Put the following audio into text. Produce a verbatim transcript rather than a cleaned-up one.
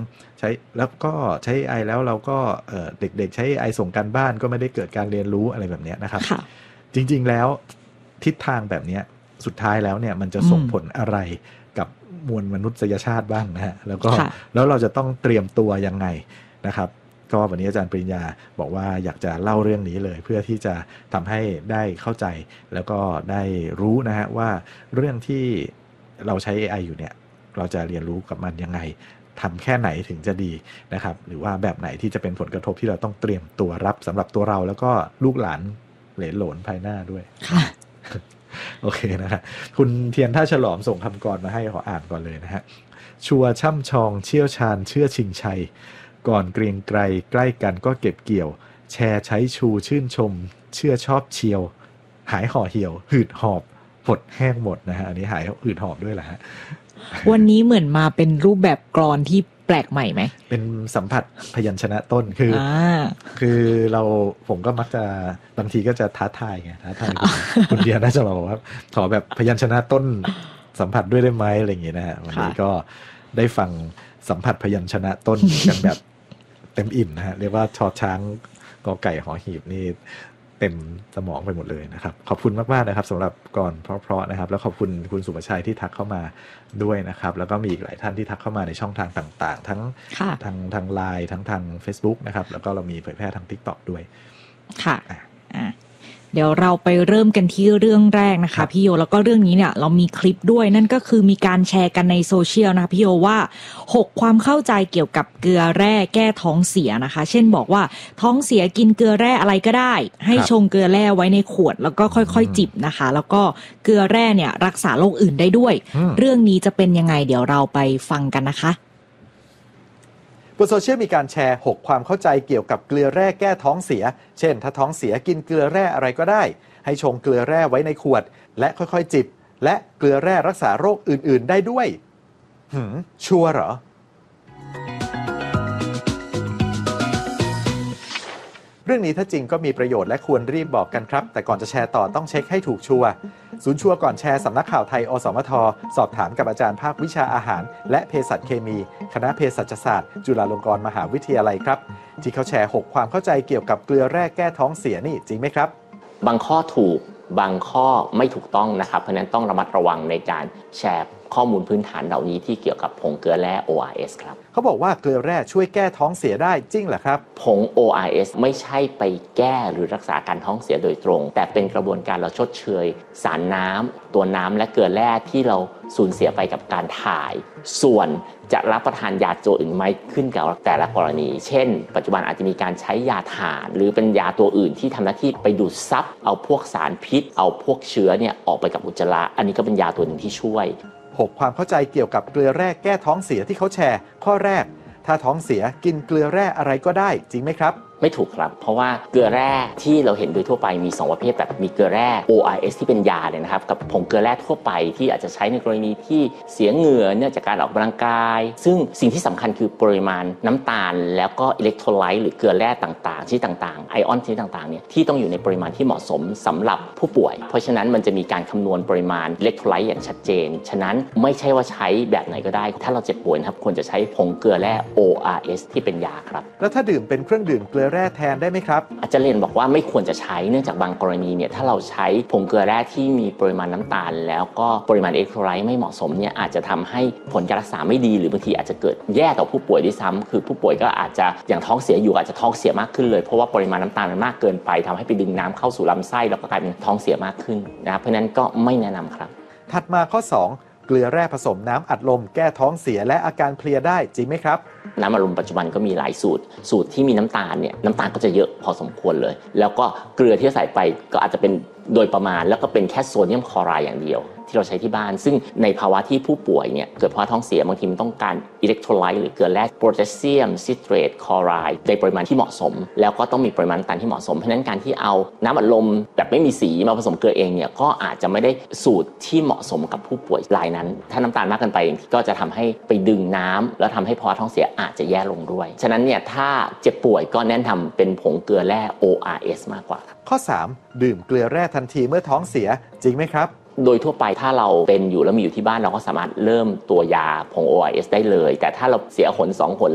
ใช้แล้วก็ใช้ เอ ไอ แล้วเราก็เด็กๆใช้ เอ ไอ ส่งการบ้านก็ไม่ได้เกิดการเรียนรู้อะไรแบบนี้นะครับจริงๆแล้วทิศทางแบบนี้สุดท้ายแล้วเนี่ยมันจะส่งผลอะไรกับมวลมนุษยชาติบ้างนะฮะแล้วก็แล้วเราจะต้องเตรียมตัวยังไงนะครับก็วันนี้อาจารย์ปริญญาบอกว่าอยากจะเล่าเรื่องนี้เลยเพื่อที่จะทำให้ได้เข้าใจแล้วก็ได้รู้นะฮะว่าเรื่องที่เราใช้ เอ ไอ อยู่เนี่ยเราจะเรียนรู้กับมันยังไงทำแค่ไหนถึงจะดีนะครับหรือว่าแบบไหนที่จะเป็นผลกระทบที่เราต้องเตรียมตัวรับสำหรับตัวเราแล้วก็ลูกหลานเหลนโหลนภายหน้าด้วยค่ะโอเคนะฮะคุณเทียนท่าฉลอมส่งคำกรมาให้ขออ่านก่อนเลยนะฮะชัวช่ำชองเชี่ยวชาญเชื่อชิงชัยก่อนเกรียงไกรใกล้กันก็เก็บเกี่ยวแชร์ใช้ชูชื่นชมเชื่อชอบเชียวหายห่อเหี่ยวหืดหอบหดแห้งหมดนะฮะอันนี้หายหืดหอบด้วยแหละฮะวันนี้เหมือนมาเป็นรูปแบบกลอนที่แปลกใหม่ไหมเป็นสัมผัสพยัญชนะต้นคือคือเราผมก็มักจะบางทีก็จะท้าทายไงท้าทายคุณเดียน่าจะบอกว่าขอแบบพยัญชนะต้นสัมผัสด้วยได้ไหมอะไรอย่างเงี้ยนะฮะวันนี้ก็ได้ฟังสัมผัสพยัญชนะต้นกันแบบเต็มอิ่มนะฮะเรียกว่าชอช้างกอไก่หอหีบนี่เต็มสมองไปหมดเลยนะครับขอบคุณมากๆนะครับสำหรับก่อนเพราะๆนะครับแล้วขอบคุณคุณสุภชัยที่ทักเข้ามาด้วยนะครับแล้วก็มีอีกหลายท่านที่ทักเข้ามาในช่องทางต่างๆทั้งทางทาง ไลน์ ทั้งทาง Facebook นะครับแล้วก็เรามีเผยแพร่ทาง TikTok ด้วยค่ะอ่าเดี๋ยวเราไปเริ่มกันที่เรื่องแรกนะคะพี่โยแล้วก็เรื่องนี้เนี่ยเรามีคลิปด้วยนั่นก็คือมีการแชร์กันในโซเชียลนะคะพี่โยว่าหกความเข้าใจเกี่ยวกับเกลือแร่แก้ท้องเสียนะคะเช่นบอกว่าท้องเสียกินเกลือแร่อะไรก็ได้ให้ชงเกลือแร่ไว้ในขวดแล้วก็ค่อยๆจิบนะคะแล้วก็เกลือแร่เนี่ยรักษาโรคอื่นได้ด้วยเรื่องนี้จะเป็นยังไงเดี๋ยวเราไปฟังกันนะคะบนโซเชียลมีการแชร์หกความเข้าใจเกี่ยวกับเกลือแร่แก้ท้องเสียเช่นถ้าท้องเสียกินเกลือแร่อะไรก็ได้ให้ชงเกลือแร่ไว้ในขวดและค่อยๆจิบและเกลือแร่รักษาโรคอื่นๆได้ด้วยหืมชัวร์เหรอเรื่องนี้ถ้าจริงก็มีประโยชน์และควรรีบบอกกันครับแต่ก่อนจะแชร์ต่อต้องเช็คให้ถูกชัวร์ศูนย์ชัวร์ก่อนแชร์สำนักข่าวไทยอสมทสอบถามกับอาจารย์ภาควิชาอาหารและเภสัชเคมีคณะเภสัชศาสตร์จุฬาลงกรณ์มหาวิทยาลัยครับที่เขาแชร์หกความเข้าใจเกี่ยวกับเกลือแร่แก้ท้องเสียนี่จริงไหมครับบางข้อถูกบางข้อไม่ถูกต้องนะครับเพราะนั้นต้องระมัดระวังในการแชร์ข้อมูลพื้นฐานเหล่านี้ที่เกี่ยวกับผงเกลือแร่ โอ อาร์ เอส ครับเขาบอกว่าเกลือแร่ช่วยแก้ท้องเสียได้จริงเหรอครับผง โอ อาร์ เอส ไม่ใช่ไปแก้หรือรักษาการท้องเสียโดยตรงแต่เป็นกระบวนการเราชดเชยสารน้ำตัวน้ำและเกลือแร่ที่เราสูญเสียไปกับการถ่ายส่วนจะรับประทานยาตัวอื่นไหมขึ้นกับแต่ละกรณีเช่นปัจจุบันอาจจะมีการใช้ยาถ่านหรือเป็นยาตัวอื่นที่ทำหน้าที่ไปดูดซับเอาพวกสารพิษเอาพวกเชื้อเนี่ยออกไปกับอุจจาระอันนี้ก็เป็นยาตัวหนึ่งที่ช่วยหกความเข้าใจเกี่ยวกับเกลือแร่แก้ท้องเสียที่เขาแชร์ข้อแรกถ้าท้องเสียกินเกลือแร่อะไรก็ได้จริงไหมครับไม่ถูกครับเพราะว่าเกลือแร่ที่เราเห็นโดยทั่วไปมีสองประเภทแบบมีเกลือแร่ โอ อาร์ เอส ที่เป็นยาเนี่ยนะครับกับผงเกลือแร่ทั่วไปที่อาจจะใช้ในกรณีที่เสียเหงื่อเนื่องจากการออกกำลังกายซึ่งสิ่งที่สำคัญคือปริมาณน้ำตาลแล้วก็อิเล็กโทรไลต์หรือเกลือแร่ต่างๆชนิดต่างๆไอออนชนิดต่างๆเนี่ยที่ต้องอยู่ในปริมาณที่เหมาะสมสำหรับผู้ป่วยเพราะฉะนั้นมันจะมีการคำนวณปริมาณอิเล็กโทรไลต์อย่างชัดเจนฉะนั้นไม่ใช่ว่าใช้แบบไหนก็ได้ถ้าเราเจ็บป่วยนะครับควรจะใช้ผงเกลือแร่ โอ อาร์ เอส ที่เป็นยาครับแล้วถ้าดื่มเป็นเครื่องดื่มเกลือแร่แทนได้ไหมอาจารย์เรียนบอกว่าไม่ควรจะใช้เนื่องจากบางกรณีเนี่ยถ้าเราใช้ผงเกลือแร่ที่มีปริมาณน้ำตาลแล้วก็ปริมาณอิเล็กโทรไลต์ไม่เหมาะสมเนี่ยอาจจะทำให้ผลการรักษาไม่ดีหรือบางทีอาจจะเกิดแย่ต่อผู้ป่วยด้วยซ้ำคือผู้ป่วยก็อาจจะอย่างท้องเสียอยู่อาจจะท้องเสียมากขึ้นเลยเพราะว่าปริมาณน้ำตาลมันมากเกินไปทำให้ไปดึงน้ำเข้าสู่ลำไส้แล้วก็กลายเป็นท้องเสียมากขึ้นนะครับเพราะนั้นก็ไม่แนะนำครับถัดมาข้อสองเกลือแร่ผสมน้ำอัดลมแก้ท้องเสียและอาการเพลียได้จริงไหมครับน้ำอัดลมปัจจุบันก็มีหลายสูตรสูตรที่มีน้ำตาลเนี่ยน้ำตาลก็จะเยอะพอสมควรเลยแล้วก็เกลือที่ใส่ไปก็อาจจะเป็นโดยประมาณแล้วก็เป็นแค่โซเดียมคลอไรด์อย่างเดียวที่เราใช้ที่บ้านซึ่งในภาวะที่ผู้ป่วยเนี่ยเกิดภาวะท้องเสียบางทีมันต้องการอิเล็กโทรไลต์หรือเกลือแร่โพแทสเซียมซิเตรตคลอไรด์ในปริมาณที่เหมาะสมแล้วก็ต้องมีปริมาณน้ำตาลที่เหมาะสมเพราะฉะนั้นการที่เอาน้ำอัดลมแบบไม่มีสีมาผสมเกลือเองเนี่ยก็อาจจะไม่ได้สูตรที่เหมาะสมกับผู้ป่วยรายนั้นถ้าน้ำตาลมากเกินไปก็จะทำให้ไปดึงน้ำแล้วทำให้ภาวะท้องเสียอาจจะแย่ลงด้วยฉะนั้นเนี่ยถ้าเจ็บป่วยก็แนะนำเป็นผงเกลือแร่ โอ อาร์ เอส มากกว่าข้อสามดื่มเกลือแร่ทันทีเมื่อท้องเสียจริงไหมครับโดยทั่วไปถ้าเราเป็นอยู่แล้วมีอยู่ที่บ้านเราก็สามารถเริ่มตัวยาผง โอ อาร์ เอส ได้เลยแต่ถ้าเราเสียหนสองหน